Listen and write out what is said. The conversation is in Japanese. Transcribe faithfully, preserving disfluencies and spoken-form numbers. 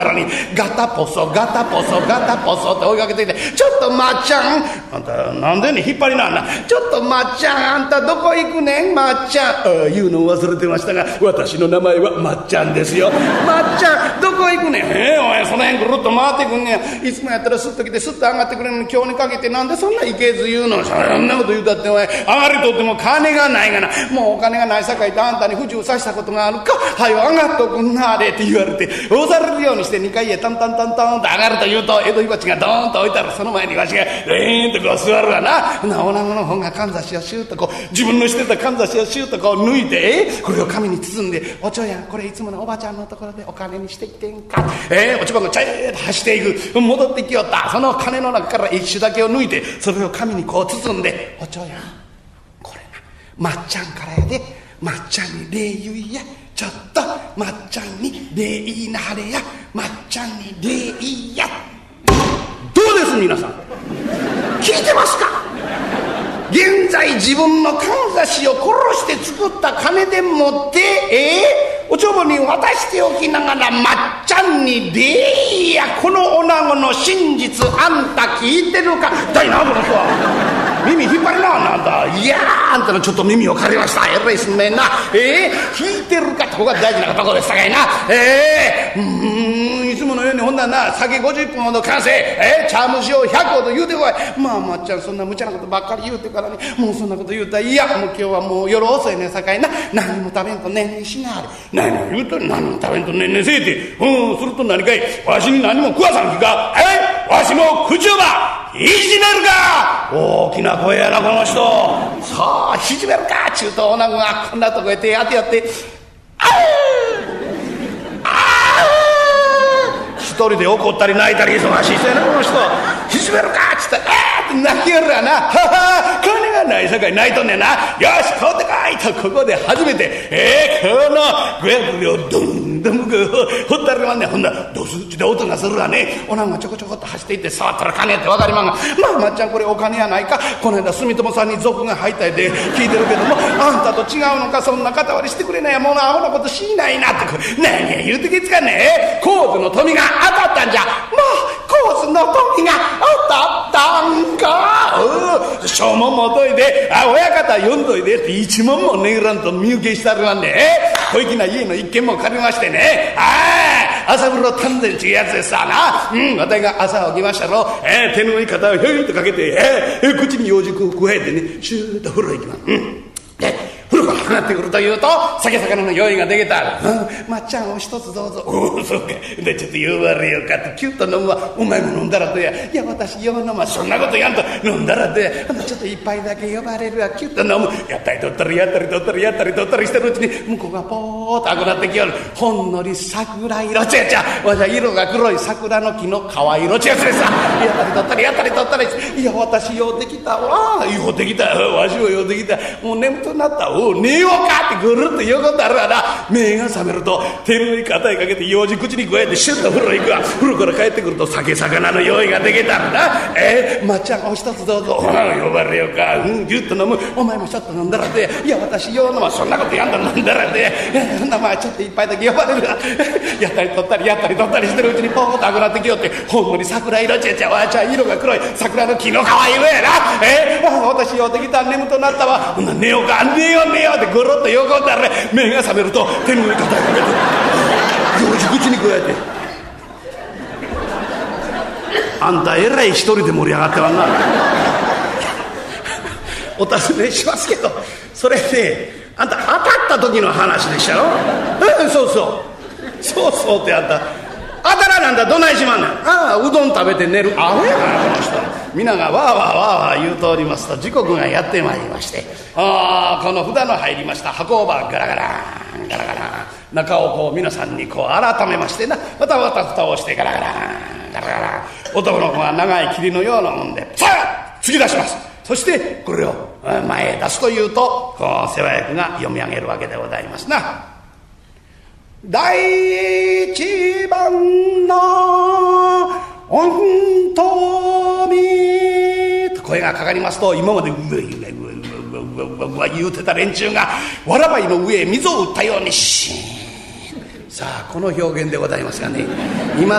らにガタポソガタポソガタポソって追いかけていて、ちょっとまっちゃん、あんたなんでね引っ張りなんな、ちょっとまっちゃん、あんたどこ行くねんまっちゃん。ああ言うの忘れてましたが、私の名前はまっちゃんですよ。まっちゃんどこ行くねん。えー、おいその辺ぐるっと回ってくんねん。いつもやったらスッと来てスッと上がってくれるのに、今日にかけてなんでそんないけず言うの。そんなこと言うたってお前上がりとっても金がないがな。もうお金がないさかいとあんたに不自由させたことがあるか。はよ上がっとくんなあれって言われて、押されるようにしてにかいへタンタンタンタンと上がると言うと、江戸火鉢がドーンと置いたらその前にわしがレーンとこう座るわな。なおなごの方がかんざしをシューッとこう自分のしてたかんざしをシューッとこう抜いて、えこれを紙に包んで、おちょやんこれいつものおばちゃんのところでお金にしてきてんか。えー、おちょばがチャーッと走っていく。戻ってきよった。その金の中から一種だけを抜いて、それを紙にこう包んで、おちょやんこれなまっちゃんからやで、まっちゃんに礼言いや。ちょっとまっちゃんに礼言いなはれや。まっちゃんに礼言いや。どうです皆さん、聞いてますか。現在自分のかんざしを殺して作った金でもって、えー、おちょぼに渡しておきながらまっちゃんに礼言いや。この女子の真実あんた聞いてるか。だいなこの人は耳引っ張りなあんた。いやーあんたのちょっと耳を借りました。えらいすんめんな。えー、聞いてるか。ここが大事なとこでしたかいな。えー、うーんいつものようにほんならな酒ごじゅっぷんほど完成。えー、茶蒸しをひゃくほど言うてこい。まあまっちゃんそんな無茶なことばっかり言うてからに、もうそんなこと言うたらいやもう今日はもう夜遅いねんさかいな。何も食べんとねんねんしなあれ。何も言うと何も食べんとねんねんせえて、うんすると何かいわしに何も食わさん気か。えー、わしの口をばいじめるか。大きな声やなこの人。さあいじめるかちゅうと女子がこんなとこへ手当てやって、あああ一人で怒ったり泣いたり忙しいせやなこの人。いじめるかっつったらあーって泣きよるやな。はは金がないさかい泣いとんねんな。よし買うてかいとここで初めてえー、このごひゃくりょうドンドングほったらまんねん。ほんならドスッチで音がするわね。おながちょこちょこっと走っていって触ったら金って分かりまんが、まあまっちゃんこれお金やないか。この間住友さんに賊が入ったやで聞いてるけども、あんたと違うのか。そんな片割りしてくれないやもうなアホなことしないなって何や言うてきつかんねん。コーズの富が当たったんじゃ。まあコーズの富が当たったんか。うんしょうもんもといであ親方呼んどいでって一文もねぐらんと身請けしたるわんねん。小粋な家の一軒も借りましてね。ああ朝風呂丹前ちゅうやつですさな。うん私が朝起きましたろ、えー、手の上に肩をひょいとかけて、えー、口に楊枝を加えてねシューッと風呂行きます。うんで風呂がなくなってくるというと酒魚の用意ができたら、うん、まっちゃんを一つどうぞ。おおそうか。でちょっと呼ばれようかってキュッと飲むわ。お前も飲んだらどうや。いや私よう飲まそんなことやんと飲んだらどうや。ちょっと一杯だけ呼ばれるわ。キュッと飲む。やったり取ったりやったり取ったりやったり取ったりしてるうちに向こうがポーッと赤くなってきよる。ほんのり桜色ちやちゃ。わしは色が黒い桜の木の皮色ちやつですさ。やったり取ったりやったり取ったり。いや私ようできたわ。ようできたわしもようできた。もう眠となったわ。寝ようかってぐるっと横ってあるわな。目が覚めると手の上に肩にかけて楊枝口に加えてシュッと風呂行くわ。風呂から帰ってくると酒魚の用意ができたらな。えー、まっちゃんお一つどうぞ。呼ばれようか。うんぎゅっと飲む。お前もちょっと飲んだらで。いや私よう飲まそんなことやんだら飲んだらで。そんなまあちょっと一杯だけ呼ばれるわ。やったり取ったりやったり取ったりしてるうちにポーッとあくなってきよって、ほんのり桜色ちゃちゃわちゃ色が黒い桜の木の皮色やな。えー、私ようできた眠となったわ。ほんな寝ようか寝よう寝ようってぐるっと横ったら目が覚めると手の上に肩をかけて楊枝口に加えて、あんたえらい一人で盛り上がってはんな。お尋ねしますけどそれであんた当たった時の話でしたろ。うんそうそうそうそうってあんた当たらなんだどないしまんねん。ああうどん食べて寝るアホやなこの人。皆がわーわーわーわー言うとおりますと時刻がやってまいりまして、ああこの札の入りました箱をばガラガランガラガラン中をこう皆さんにこう改めましてな、またまた蓋をしてガラガランガラガラン。男の子が長い霧のようなもんでさあ突き出します。そしてこれを前へ出すというとこう世話役が読み上げるわけでございますな。第一番の御富と声がかかりますと、今までうわうわうわうわうわうわうわ言うてた連中がわらばいの上へ溝を打ったようにシーンさあこの表現でございますがね、今